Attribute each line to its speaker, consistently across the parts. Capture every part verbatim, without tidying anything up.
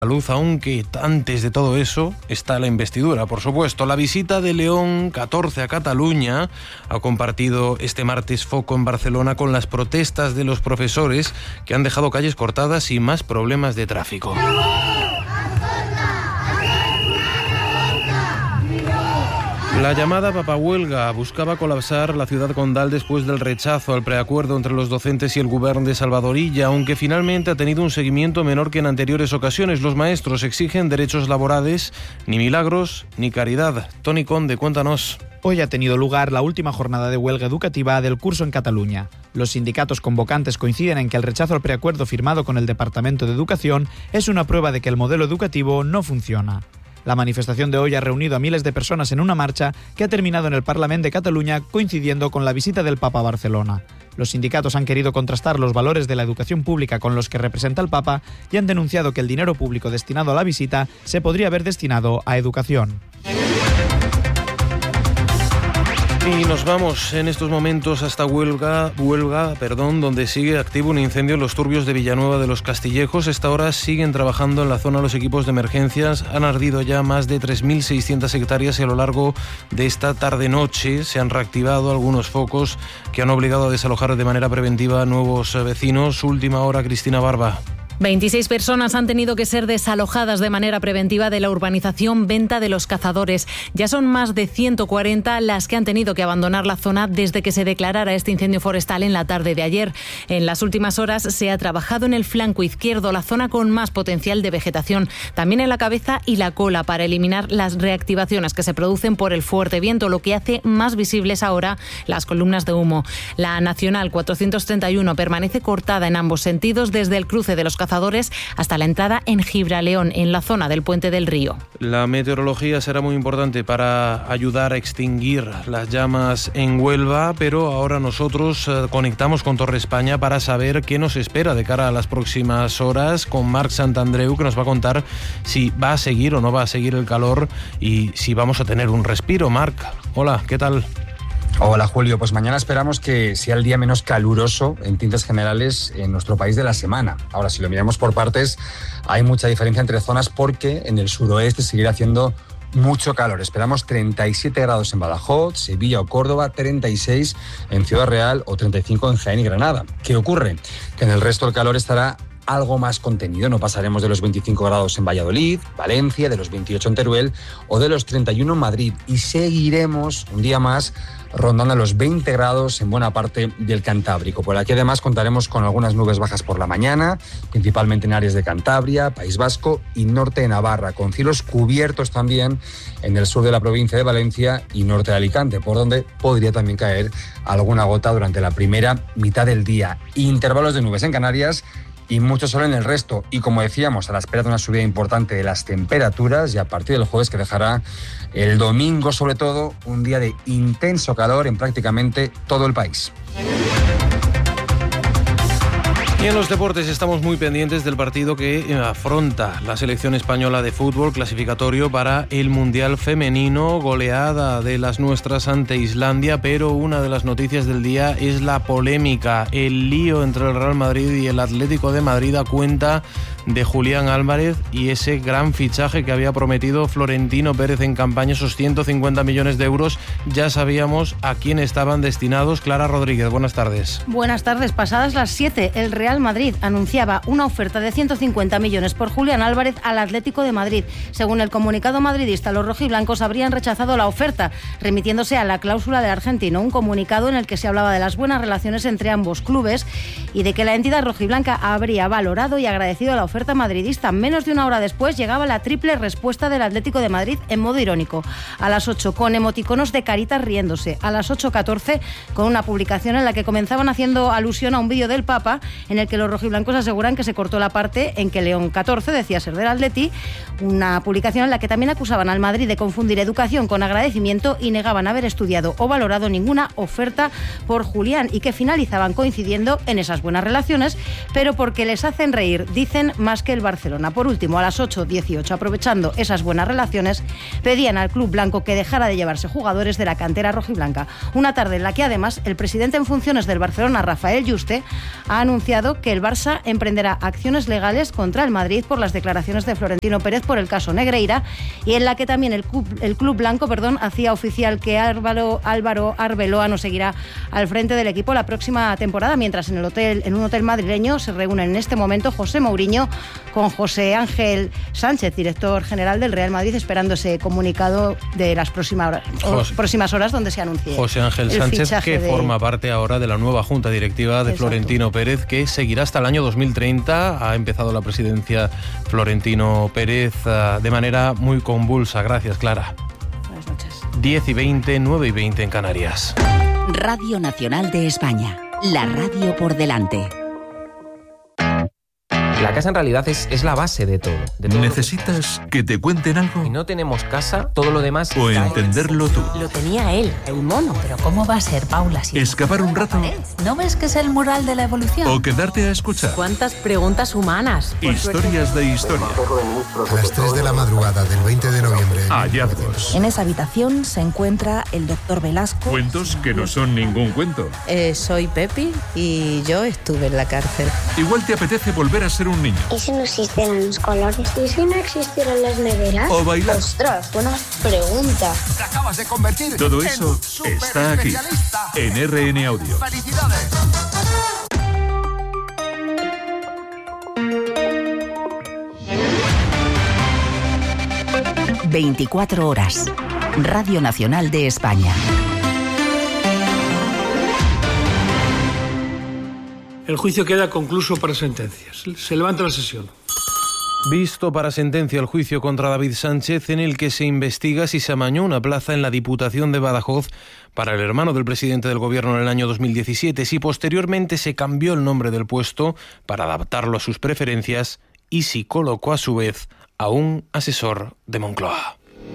Speaker 1: luz, aunque antes de todo eso está la investidura, por supuesto. La visita de León catorce a Cataluña ha compartido este martes foco en Barcelona con las protestas de los profesores que han dejado calles cortadas y más problemas de tráfico. La llamada papahuelga buscaba colapsar la ciudad condal después del rechazo al preacuerdo entre los docentes y el gobierno de Salvador Illa, aunque finalmente ha tenido un seguimiento menor que en anteriores ocasiones. Los maestros exigen derechos laborales, ni milagros ni caridad. Toni Conde, cuéntanos.
Speaker 2: Hoy ha tenido lugar la última jornada de huelga educativa del curso en Cataluña. Los sindicatos convocantes coinciden en que el rechazo al preacuerdo firmado con el Departamento de Educación es una prueba de que el modelo educativo no funciona. La manifestación de hoy ha reunido a miles de personas en una marcha que ha terminado en el Parlament de Cataluña, coincidiendo con la visita del Papa a Barcelona. Los sindicatos han querido contrastar los valores de la educación pública con los que representa el Papa y han denunciado que el dinero público destinado a la visita se podría haber destinado a educación.
Speaker 1: Y nos vamos en estos momentos hasta Huelva, Huelva, perdón, donde sigue activo un incendio en los turbios de Villanueva de los Castillejos. A esta hora siguen trabajando en la zona los equipos de emergencias. Han ardido ya más de tres mil seiscientas hectáreas y a lo largo de esta tarde-noche se han reactivado algunos focos que han obligado a desalojar de manera preventiva a nuevos vecinos. Última hora, Cristina Barba.
Speaker 3: veintiséis personas han tenido que ser desalojadas de manera preventiva de la urbanización Venta de los Cazadores. Ya son más de ciento cuarenta las que han tenido que abandonar la zona desde que se declarara este incendio forestal en la tarde de ayer. En las últimas horas se ha trabajado en el flanco izquierdo, la zona con más potencial de vegetación, también en la cabeza y la cola, para eliminar las reactivaciones que se producen por el fuerte viento, lo que hace más visibles ahora las columnas de humo. La Nacional cuatrocientos treinta y uno permanece cortada en ambos sentidos desde el cruce de los Cazadores hasta la entrada en Gibraleón, en la zona del Puente del Río.
Speaker 1: La meteorología será muy importante para ayudar a extinguir las llamas en Huelva, pero ahora nosotros eh, conectamos con Torre España para saber qué nos espera de cara a las próximas horas con Marc Santandreu, que nos va a contar si va a seguir o no va a seguir el calor y si vamos a tener un respiro. Marc, hola, ¿qué tal?
Speaker 4: Hola Julio, pues mañana esperamos que sea el día menos caluroso en tintes generales en nuestro país de la semana. Ahora, si lo miramos por partes, hay mucha diferencia entre zonas porque en el suroeste seguirá haciendo mucho calor. Esperamos treinta y siete grados en Badajoz, Sevilla o Córdoba, treinta y seis en Ciudad Real o treinta y cinco en Jaén y Granada. ¿Qué ocurre? Que en el resto el calor estará algo más contenido. No pasaremos de los veinticinco grados en Valladolid, Valencia, de los veintiocho en Teruel o de los treinta y uno en Madrid. Y seguiremos un día más rondando los veinte grados en buena parte del Cantábrico. Por aquí además contaremos con algunas nubes bajas por la mañana, principalmente en áreas de Cantabria, País Vasco y norte de Navarra, con cielos cubiertos también en el sur de la provincia de Valencia y norte de Alicante, por donde podría también caer alguna gota durante la primera mitad del día. Intervalos de nubes en Canarias y mucho sol en el resto. Y como decíamos, a la espera de una subida importante de las temperaturas y a partir del jueves, que dejará el domingo sobre todo un día de intenso calor en prácticamente todo el país.
Speaker 1: Y en los deportes estamos muy pendientes del partido que afronta la selección española de fútbol clasificatorio para el Mundial Femenino, goleada de las nuestras ante Islandia, pero una de las noticias del día es la polémica, el lío entre el Real Madrid y el Atlético de Madrid a cuenta de Julián Álvarez y ese gran fichaje que había prometido Florentino Pérez en campaña, esos ciento cincuenta millones de euros. Ya sabíamos a quién estaban destinados. Clara Rodríguez, buenas tardes.
Speaker 5: Buenas tardes. Pasadas las siete, el Real Madrid anunciaba una oferta de ciento cincuenta millones por Julián Álvarez al Atlético de Madrid. Según el comunicado madridista, los rojiblancos habrían rechazado la oferta, remitiéndose a la cláusula del argentino, un comunicado en el que se hablaba de las buenas relaciones entre ambos clubes y de que la entidad rojiblanca habría valorado y agradecido la oferta madridista. Menos de una hora después llegaba la triple respuesta del Atlético de Madrid en modo irónico. A las ocho, con emoticonos de caritas riéndose. A las ocho catorce, con una publicación en la que comenzaban haciendo alusión a un vídeo del Papa, en el que los rojiblancos aseguran que se cortó la parte en que León catorce decía ser del Atleti, una publicación en la que también acusaban al Madrid de confundir educación con agradecimiento y negaban haber estudiado o valorado ninguna oferta por Julián, y que finalizaban coincidiendo en esas buenas relaciones, pero porque les hacen reír, dicen más que el Barcelona. Por último, a las ocho dieciocho, aprovechando esas buenas relaciones, pedían al club blanco que dejara de llevarse jugadores de la cantera rojiblanca. Una tarde en la que además el presidente en funciones del Barcelona, Rafael Yuste, ha anunciado que el Barça emprenderá acciones legales contra el Madrid por las declaraciones de Florentino Pérez por el caso Negreira, y en la que también el club, el club blanco perdón, hacía oficial que Álvaro, Álvaro Arbeloa no seguirá al frente del equipo la próxima temporada, mientras en el hotel, en un hotel madrileño se reúnen en este momento José Mourinho con José Ángel Sánchez, director general del Real Madrid, esperando ese comunicado de las próximas, José, próximas horas donde se anuncie
Speaker 1: José Ángel Sánchez, que
Speaker 5: de...
Speaker 1: forma parte ahora de la nueva junta directiva de Exacto. Florentino Pérez, que seguirá hasta el año dos mil treinta. Ha empezado la presidencia Florentino Pérez de manera muy convulsa. Gracias, Clara.
Speaker 5: Buenas noches.
Speaker 1: diez y veinte, nueve y veinte en Canarias.
Speaker 6: Radio Nacional de España, la radio por delante.
Speaker 7: La casa en realidad es, es la base de todo. De todo
Speaker 8: ¿Necesitas que te cuenten algo?
Speaker 7: Si no tenemos casa, todo lo demás...
Speaker 8: O entenderlo tú.
Speaker 9: Lo tenía él, el mono. Pero ¿cómo va a ser, Paula? Si
Speaker 8: ¿Escapar un rato?
Speaker 9: ¿No ves que es el mural de la evolución?
Speaker 8: ¿O quedarte a escuchar?
Speaker 9: ¿Cuántas preguntas humanas?
Speaker 8: Historias de historia.
Speaker 10: A las tres de la madrugada del veinte de noviembre.
Speaker 8: Hallazgos.
Speaker 11: En esa habitación se encuentra el doctor Velasco.
Speaker 8: Cuentos que no son ningún cuento.
Speaker 11: Eh, soy Pepi y yo estuve en la cárcel.
Speaker 8: Igual te apetece volver a ser un niño.
Speaker 12: ¿Y si no existieran los colores? ¿Y si no existieran las neveras?
Speaker 8: O bailar.
Speaker 12: ¡Ostras, buena pregunta!
Speaker 10: Te acabas de convertir
Speaker 8: Todo eso
Speaker 10: en
Speaker 8: está aquí, en R N Audio.
Speaker 10: ¡Felicidades!
Speaker 6: veinticuatro horas. Radio Nacional de España.
Speaker 13: El juicio queda concluso para sentencias. Se levanta la sesión.
Speaker 1: Visto para sentencia el juicio contra David Sánchez, en el que se investiga si se amañó una plaza en la Diputación de Badajoz para el hermano del presidente del Gobierno en el año dos mil diecisiete, si posteriormente se cambió el nombre del puesto para adaptarlo a sus preferencias y si colocó a su vez a un asesor de Moncloa.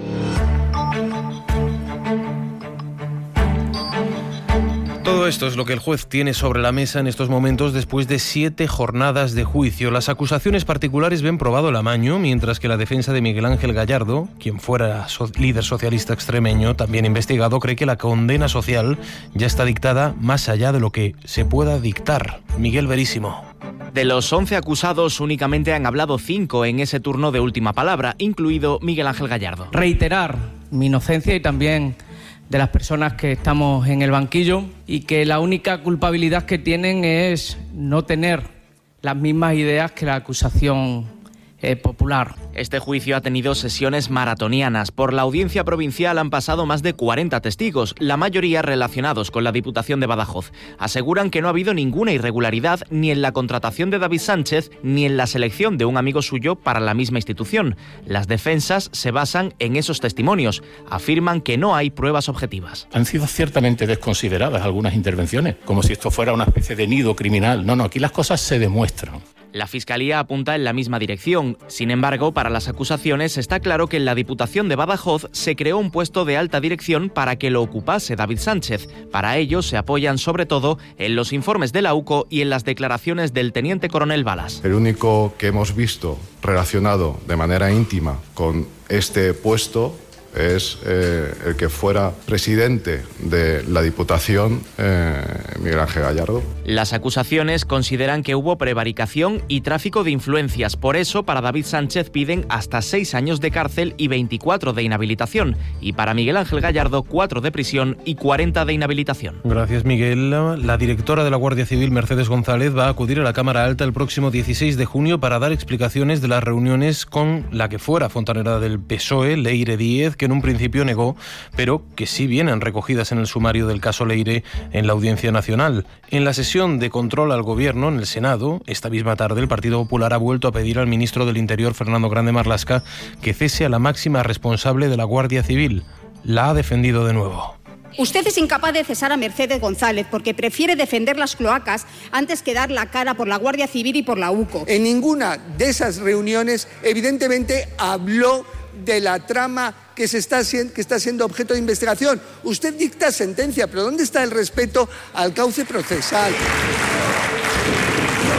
Speaker 1: Todo esto es lo que el juez tiene sobre la mesa en estos momentos después de siete jornadas de juicio. Las acusaciones particulares ven probado el amaño, mientras que la defensa de Miguel Ángel Gallardo, quien fuera so- líder socialista extremeño, también investigado, cree que la condena social ya está dictada más allá de lo que se pueda dictar. Miguel Verísimo.
Speaker 14: De los once acusados, únicamente han hablado cinco en ese turno de última palabra, incluido Miguel Ángel Gallardo.
Speaker 15: Reiterar mi inocencia y también de las personas que estamos en el banquillo y que la única culpabilidad que tienen es no tener las mismas ideas que la acusación eh, popular.
Speaker 14: Este juicio ha tenido sesiones maratonianas. Por la audiencia provincial han pasado más de cuarenta testigos, la mayoría relacionados con la Diputación de Badajoz. Aseguran que no ha habido ninguna irregularidad ni en la contratación de David Sánchez ni en la selección de un amigo suyo para la misma institución. Las defensas se basan en esos testimonios. Afirman que no hay pruebas objetivas.
Speaker 16: Han sido ciertamente desconsideradas algunas intervenciones, como si esto fuera una especie de nido criminal. No, no, aquí las cosas se demuestran.
Speaker 14: La Fiscalía apunta en la misma dirección. Sin embargo, para las acusaciones está claro que en la Diputación de Badajoz se creó un puesto de alta dirección para que lo ocupase David Sánchez. Para ello se apoyan sobre todo en los informes de la U C O y en las declaraciones del teniente coronel Balas.
Speaker 17: El único que hemos visto relacionado de manera íntima con este puesto es eh, el que fuera presidente de la Diputación, eh, Miguel Ángel Gallardo.
Speaker 14: Las acusaciones consideran que hubo prevaricación y tráfico de influencias. Por eso, para David Sánchez piden hasta seis años de cárcel y veinticuatro de inhabilitación. Y para Miguel Ángel Gallardo, cuatro de prisión y cuarenta de inhabilitación.
Speaker 1: Gracias, Miguel. La directora de la Guardia Civil, Mercedes González, va a acudir a la Cámara Alta el próximo dieciséis de junio para dar explicaciones de las reuniones con la que fuera fontanera del P S O E, Leire Díez, que en un principio negó, pero que sí vienen recogidas en el sumario del caso Leire en la Audiencia Nacional. En la sesión de control al Gobierno en el Senado, esta misma tarde, el Partido Popular ha vuelto a pedir al ministro del Interior, Fernando Grande Marlaska, que cese a la máxima responsable de la Guardia Civil. La ha defendido de nuevo.
Speaker 18: Usted es incapaz de cesar a Mercedes González porque prefiere defender las cloacas antes que dar la cara por la Guardia Civil y por la U C O.
Speaker 19: En ninguna de esas reuniones, evidentemente, habló de la trama que, se está, que está siendo objeto de investigación. Usted dicta sentencia, pero ¿dónde está el respeto al cauce procesal?
Speaker 1: Y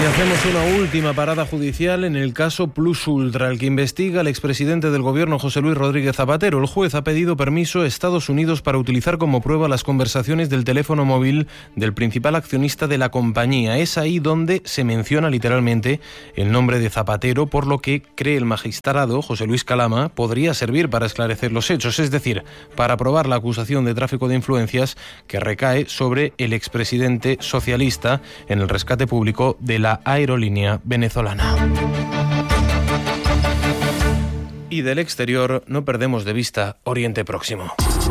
Speaker 1: Y hacemos una última parada judicial en el caso Plus Ultra, el que investiga al expresidente del gobierno José Luis Rodríguez Zapatero. El juez ha pedido permiso a Estados Unidos para utilizar como prueba las conversaciones del teléfono móvil del principal accionista de la compañía. Es ahí donde se menciona literalmente el nombre de Zapatero, por lo que cree el magistrado José Luis Calama podría servir para esclarecer los hechos, es decir, para probar la acusación de tráfico de influencias que recae sobre el expresidente socialista en el rescate público de la aerolínea venezolana. Y del exterior no perdemos de vista Oriente Próximo.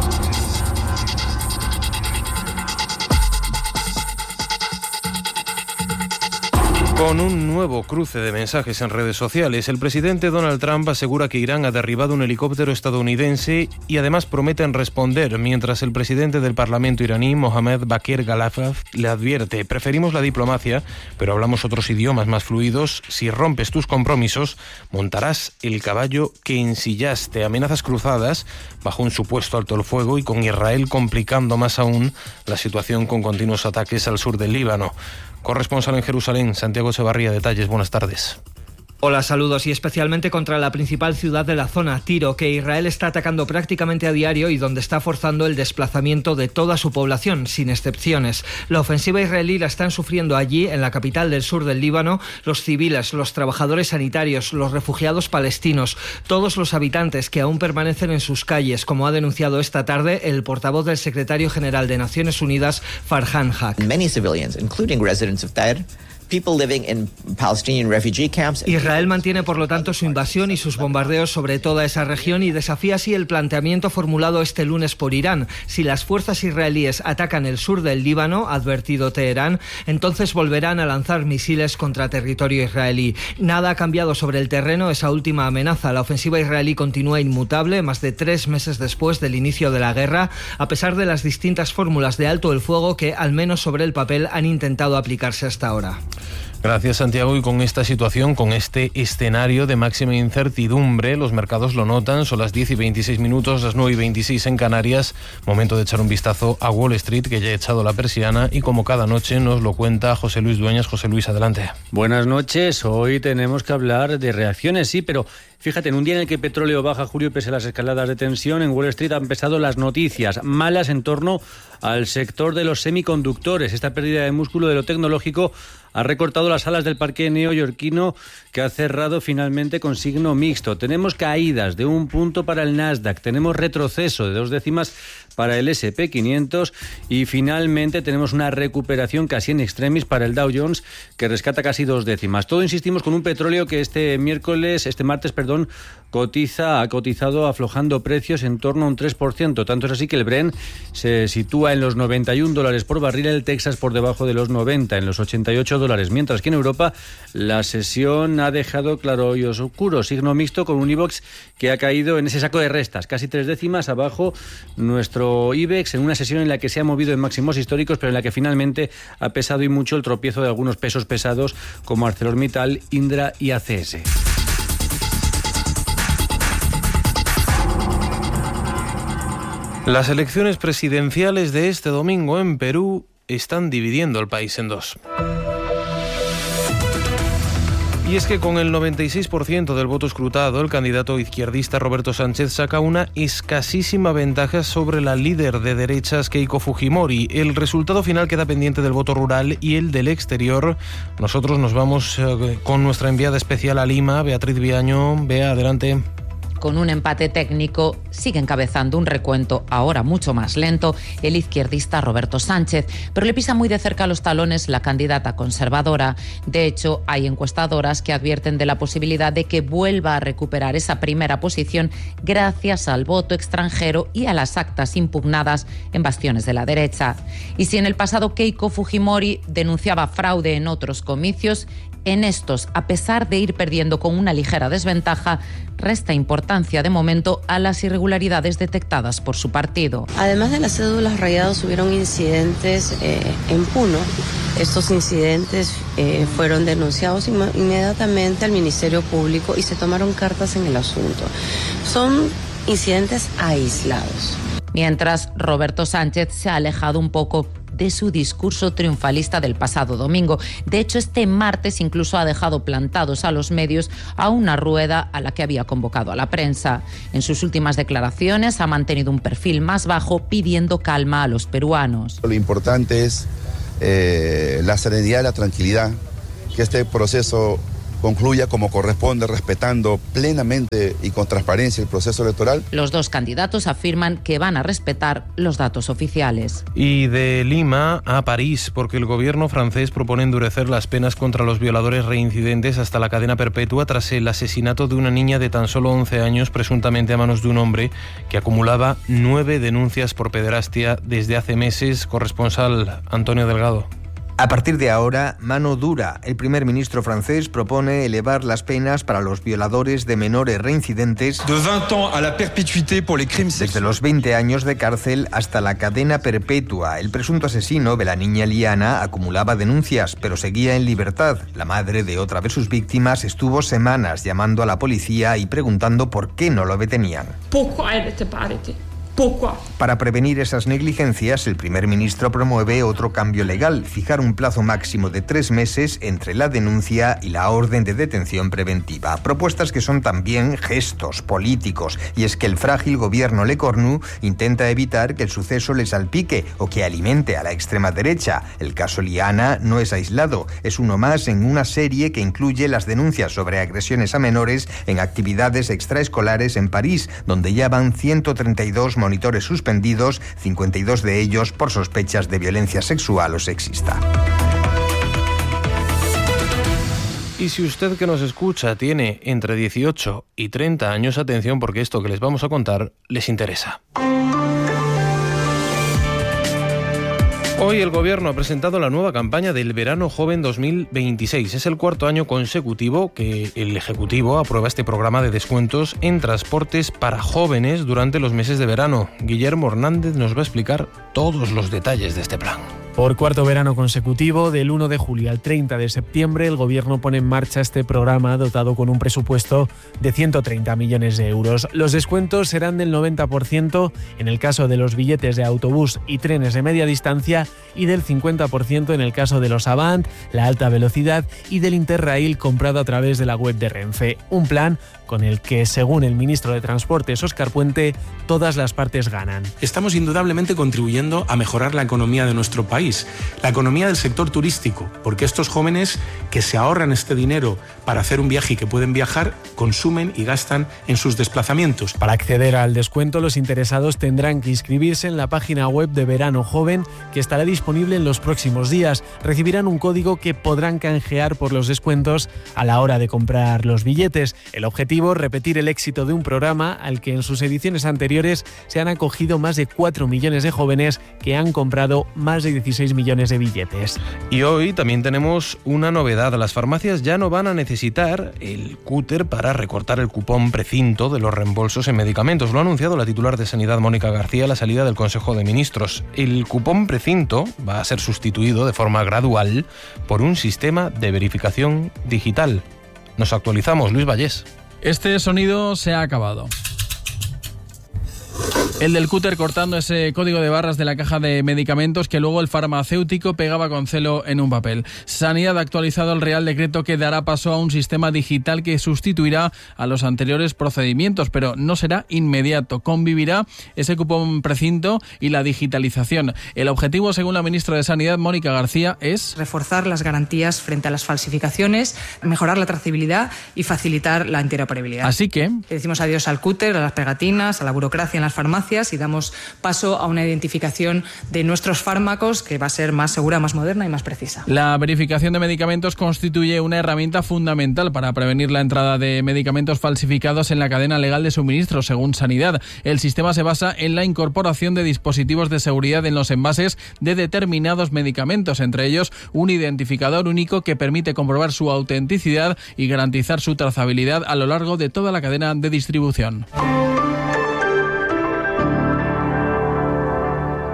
Speaker 1: Con un nuevo cruce de mensajes en redes sociales, el presidente Donald Trump asegura que Irán ha derribado un helicóptero estadounidense y además prometen responder, mientras el presidente del Parlamento iraní, Mohammad Bakir Galafaf, le advierte: preferimos la diplomacia, pero hablamos otros idiomas más fluidos. Si rompes tus compromisos, montarás el caballo que ensillaste. Amenazas cruzadas bajo un supuesto alto el fuego y con Israel complicando más aún la situación con continuos ataques al sur del Líbano. Corresponsal en Jerusalén, Santiago Echevarría, detalles, buenas tardes.
Speaker 20: Hola, saludos, y especialmente contra la principal ciudad de la zona, Tiro, que Israel está atacando prácticamente a diario y donde está forzando el desplazamiento de toda su población, sin excepciones. La ofensiva israelí la están sufriendo allí, en la capital del sur del Líbano, los civiles, los trabajadores sanitarios, los refugiados palestinos, todos los habitantes que aún permanecen en sus calles, como ha denunciado esta tarde el portavoz del secretario general de Naciones Unidas, Farhan Haq.
Speaker 21: Many civilians, including residents of Tyre, people living in Palestinian refugee camps.
Speaker 20: Israel mantiene, por lo tanto, su invasión y sus bombardeos sobre toda esa región y desafía así el planteamiento formulado este lunes por Irán. Si las fuerzas israelíes atacan el sur del Líbano, ha advertido Teherán, entonces volverán a lanzar misiles contra territorio israelí. Nada ha cambiado sobre el terreno esa última amenaza. La ofensiva israelí continúa inmutable más de tres meses después del inicio de la guerra, a pesar de las distintas fórmulas de alto el fuego que, al menos sobre el papel, han intentado aplicarse hasta ahora.
Speaker 1: Gracias, Santiago. Y con esta situación, con este escenario de máxima incertidumbre, los mercados lo notan. Son las diez y veintiséis minutos, las nueve y veintiséis en Canarias. Momento de echar un vistazo a Wall Street, que ya ha echado la persiana, y como cada noche nos lo cuenta José Luis Dueñas. José Luis, adelante.
Speaker 22: Buenas noches. Hoy tenemos que hablar de reacciones, sí, pero fíjate, en un día en el que el petróleo baja, Julio, pese a las escaladas de tensión, en Wall Street han empezado las noticias malas en torno al sector de los semiconductores. Esta pérdida de músculo de lo tecnológico ha recortado las alas del parque neoyorquino, que ha cerrado finalmente con signo mixto. Tenemos caídas de un punto para el Nasdaq, tenemos retroceso de dos décimas para el ese and pe quinientos y finalmente tenemos una recuperación casi en extremis para el Dow Jones, que rescata casi dos décimas. Todo, insistimos, con un petróleo que este miércoles, este martes, perdón, cotiza, ha cotizado aflojando precios en torno a un tres por ciento. Tanto es así que el Brent se sitúa en los noventa y un dólares por barril, el Texas por debajo de los noventa, en los ochenta y ocho dólares, mientras que en Europa la sesión ha dejado claro y oscuro, signo mixto, con un IBEX que ha caído en ese saco de restas, casi tres décimas abajo nuestro IBEX, en una sesión en la que se ha movido en máximos históricos, pero en la que finalmente ha pesado y mucho el tropiezo de algunos pesos pesados como ArcelorMittal, Indra y A C S.
Speaker 1: Las elecciones presidenciales de este domingo en Perú están dividiendo el país en dos. Y es que con el noventa y seis por ciento del voto escrutado, el candidato izquierdista Roberto Sánchez saca una escasísima ventaja sobre la líder de derechas Keiko Fujimori. El resultado final queda pendiente del voto rural y el del exterior. Nosotros nos vamos eh, con nuestra enviada especial a Lima, Beatriz Viaño. Bea, adelante.
Speaker 23: Con un empate técnico, sigue encabezando un recuento ahora mucho más lento el izquierdista Roberto Sánchez, pero le pisa muy de cerca los talones la candidata conservadora. De hecho, hay encuestadoras que advierten de la posibilidad de que vuelva a recuperar esa primera posición gracias al voto extranjero y a las actas impugnadas en bastiones de la derecha. Y si en el pasado Keiko Fujimori denunciaba fraude en otros comicios, en estos, a pesar de ir perdiendo con una ligera desventaja, resta importancia de momento a las irregularidades detectadas por su partido.
Speaker 11: Además de las cédulas rayadas, hubieron incidentes eh, en Puno. Estos incidentes eh, fueron denunciados inm- inmediatamente al Ministerio Público y se tomaron cartas en el asunto. Son incidentes aislados.
Speaker 23: Mientras, Roberto Sánchez se ha alejado un poco de su discurso triunfalista del pasado domingo. De hecho, este martes incluso ha dejado plantados a los medios a una rueda a la que había convocado a la prensa. En sus últimas declaraciones ha mantenido un perfil más bajo, pidiendo calma a los peruanos.
Speaker 2: Lo importante es eh, la serenidad y la tranquilidad, que este proceso concluya como corresponde, respetando plenamente y con transparencia el proceso electoral.
Speaker 23: Los dos candidatos afirman que van a respetar los datos oficiales.
Speaker 1: Y de Lima a París, porque el gobierno francés propone endurecer las penas contra los violadores reincidentes hasta la cadena perpetua tras el asesinato de una niña de tan solo once años, presuntamente a manos de un hombre que acumulaba nueve denuncias por pederastia desde hace meses. Corresponsal Antonio Delgado.
Speaker 3: A partir de ahora, mano dura. El primer ministro francés propone elevar las penas para los violadores de menores reincidentes
Speaker 4: de veinte ans a la perpétuité pour les crimes
Speaker 3: desde los veinte años de cárcel hasta la cadena perpetua. El presunto asesino de la niña Liana acumulaba denuncias, pero seguía en libertad. La madre de otra de sus víctimas estuvo semanas llamando a la policía y preguntando por qué no lo detenían.
Speaker 24: Pourquoi elle n'était pas arrêtée?
Speaker 3: Para prevenir esas negligencias, el primer ministro promueve otro cambio legal, fijar un plazo máximo de tres meses entre la denuncia y la orden de detención preventiva. Propuestas que son también gestos políticos, y es que el frágil gobierno Le Cornu intenta evitar que el suceso le salpique o que alimente a la extrema derecha. El caso Liana no es aislado, es uno más en una serie que incluye las denuncias sobre agresiones a menores en actividades extraescolares en París, donde ya van ciento treinta y dos monitores suspendidos, cincuenta y dos de ellos por sospechas de violencia sexual o sexista.
Speaker 1: Y si usted que nos escucha tiene entre dieciocho y treinta años, atención, porque esto que les vamos a contar les interesa. Hoy el Gobierno ha presentado la nueva campaña del Verano Joven dos mil veintiséis. Es el cuarto año consecutivo que el Ejecutivo aprueba este programa de descuentos en transportes para jóvenes durante los meses de verano. Guillermo Hernández nos va a explicar todos los detalles de este plan.
Speaker 25: Por cuarto verano consecutivo, del uno de julio al treinta de septiembre, el Gobierno pone en marcha este programa dotado con un presupuesto de ciento treinta millones de euros. Los descuentos serán del noventa por ciento en el caso de los billetes de autobús y trenes de media distancia y del cincuenta por ciento en el caso de los Avant, la alta velocidad y del Interrail comprado a través de la web de Renfe. Un plan con el que, según el ministro de Transportes, Óscar Puente, todas las partes ganan.
Speaker 26: Estamos indudablemente contribuyendo a mejorar la economía de nuestro país, la economía del sector turístico, porque estos jóvenes que se ahorran este dinero para hacer un viaje y que pueden viajar, consumen y gastan en sus desplazamientos.
Speaker 25: Para acceder al descuento, los interesados tendrán que inscribirse en la página web de Verano Joven, que estará disponible en los próximos días. Recibirán un código que podrán canjear por los descuentos a la hora de comprar los billetes. El objetivo, repetir el éxito de un programa al que en sus ediciones anteriores se han acogido más de cuatro millones de jóvenes que han comprado más de dieciséis millones de billetes.
Speaker 1: Y hoy también tenemos una novedad. Las farmacias ya no van a necesitar el cúter para recortar el cupón precinto de los reembolsos en medicamentos. Lo ha anunciado la titular de Sanidad, Mónica García, a la salida del Consejo de Ministros. El cupón precinto va a ser sustituido de forma gradual por un sistema de verificación digital. Nos actualizamos, Luis Vallés.
Speaker 27: Este sonido se ha acabado. El del cúter cortando ese código de barras de la caja de medicamentos que luego el farmacéutico pegaba con celo en un papel. Sanidad ha actualizado el Real Decreto que dará paso a un sistema digital que sustituirá a los anteriores procedimientos, pero no será inmediato. Convivirá ese cupón precinto y la digitalización. El objetivo, según la ministra de Sanidad, Mónica García, es
Speaker 28: reforzar las garantías frente a las falsificaciones, mejorar la trazabilidad y facilitar la interoperabilidad.
Speaker 27: Así que
Speaker 28: decimos adiós al cúter, a las pegatinas, a la burocracia en las farmacias y damos paso a una identificación de nuestros fármacos que va a ser más segura, más moderna y más precisa.
Speaker 27: La verificación de medicamentos constituye una herramienta fundamental para prevenir la entrada de medicamentos falsificados en la cadena legal de suministro, según Sanidad. El sistema se basa en la incorporación de dispositivos de seguridad en los envases de determinados medicamentos, entre ellos un identificador único que permite comprobar su autenticidad y garantizar su trazabilidad a lo largo de toda la cadena de distribución.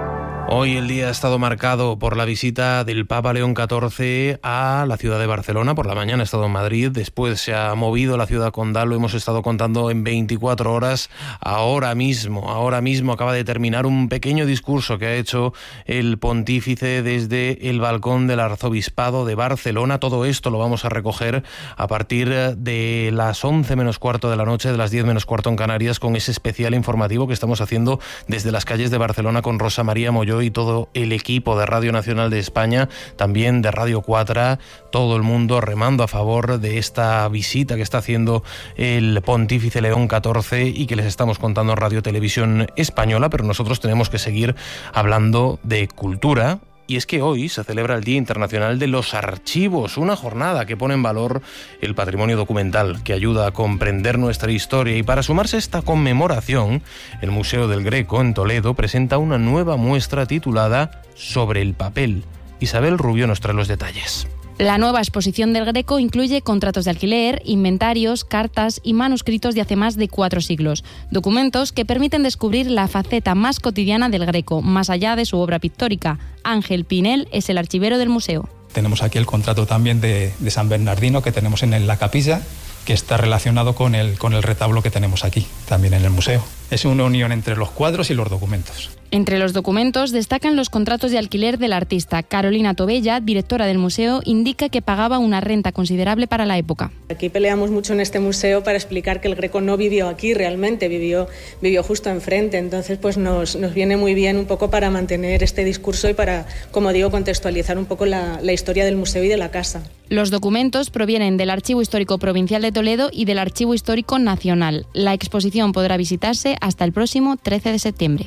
Speaker 1: Hoy el día ha estado marcado por la visita del Papa León catorce a la ciudad de Barcelona. Por la mañana ha estado en Madrid, después se ha movido a la ciudad condal, lo hemos estado contando en veinticuatro horas. Ahora mismo, ahora mismo acaba de terminar un pequeño discurso que ha hecho el pontífice desde el balcón del Arzobispado de Barcelona. Todo esto lo vamos a recoger a partir de las once menos cuarto de la noche, de las diez menos cuarto en Canarias, con ese especial informativo que estamos haciendo desde las calles de Barcelona con Rosa María Molló y todo el equipo de Radio Nacional de España, también de Radio cuatro, todo el mundo remando a favor de esta visita que está haciendo el pontífice León catorce y que les estamos contando en Radio Televisión Española, pero nosotros tenemos que seguir hablando de cultura. Y es que hoy se celebra el Día Internacional de los Archivos, una jornada que pone en valor el patrimonio documental, que ayuda a comprender nuestra historia. Y para sumarse a esta conmemoración, el Museo del Greco en Toledo presenta una nueva muestra titulada Sobre el papel. Isabel Rubio nos trae los detalles.
Speaker 5: La nueva exposición del Greco incluye contratos de alquiler, inventarios, cartas y manuscritos de hace más de cuatro siglos. Documentos que permiten descubrir la faceta más cotidiana del Greco, más allá de su obra pictórica. Ángel Pinel es el archivero del museo.
Speaker 6: Tenemos aquí el contrato también de, de San Bernardino que tenemos en la capilla, que está relacionado con el, con el retablo que tenemos aquí, también en el museo. Es una unión entre los cuadros y los documentos.
Speaker 5: Entre los documentos destacan los contratos de alquiler del artista. Carolina Tobella, directora del museo, indica que pagaba una renta considerable para la época.
Speaker 7: Aquí peleamos mucho en este museo para explicar que el Greco no vivió aquí realmente, vivió, vivió justo enfrente. Entonces pues nos, nos viene muy bien un poco para mantener este discurso y para, como digo, contextualizar un poco la, la historia del museo y de la casa.
Speaker 5: Los documentos provienen del Archivo Histórico Provincial de Toledo y del Archivo Histórico Nacional. La exposición podrá visitarse hasta el próximo trece de septiembre.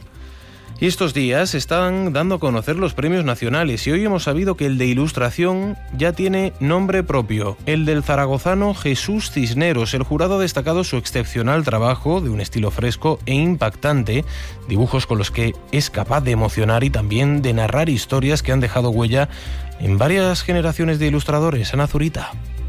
Speaker 1: Y estos días se están dando a conocer los premios nacionales y hoy hemos sabido que el de Ilustración ya tiene nombre propio, el del zaragozano Jesús Cisneros. El jurado ha destacado su excepcional trabajo de un estilo fresco e impactante, dibujos con los que es capaz de emocionar y también de narrar historias que han dejado huella en varias generaciones de ilustradores. Ana Zurita.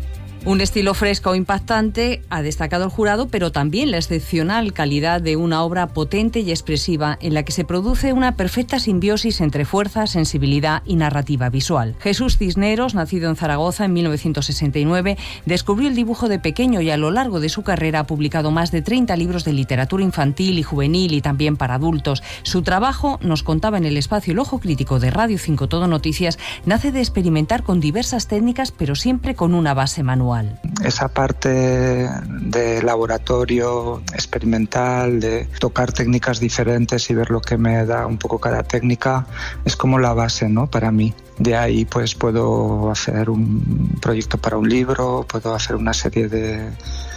Speaker 8: Un estilo fresco o impactante ha destacado el jurado, pero también la excepcional calidad de una obra potente y expresiva en la que se produce una perfecta simbiosis entre fuerza, sensibilidad y narrativa visual. Jesús Cisneros, nacido en Zaragoza en mil novecientos sesenta y nueve, descubrió el dibujo de pequeño y a lo largo de su carrera ha publicado más de treinta libros de literatura infantil y juvenil y también para adultos. Su trabajo, nos contaba en el espacio El Ojo Crítico de Radio cinco Todo Noticias, nace de experimentar con diversas técnicas, pero siempre con una base manual.
Speaker 9: Esa parte de laboratorio experimental, de tocar técnicas diferentes y ver lo que me da un poco cada técnica, es como la base, ¿no?, para mí. De ahí pues puedo hacer un proyecto para un libro, puedo hacer una serie de,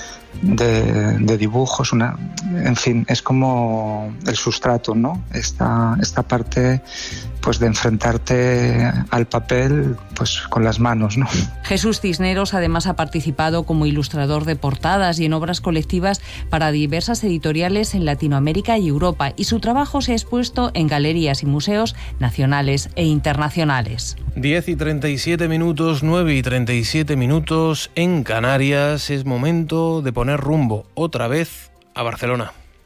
Speaker 9: de, de dibujos, una, en fin, es como el sustrato, ¿no? Esta, esta parte pues de enfrentarte al papel pues con las manos, ¿no?
Speaker 8: Jesús Cisneros además ha participado como ilustrador de portadas y en obras colectivas para diversas editoriales en Latinoamérica y Europa, y su trabajo se ha expuesto en galerías y museos nacionales e internacionales.
Speaker 1: diez y treinta y siete minutos, nueve y treinta y siete minutos en Canarias. Es momento de poner rumbo otra vez a Barcelona.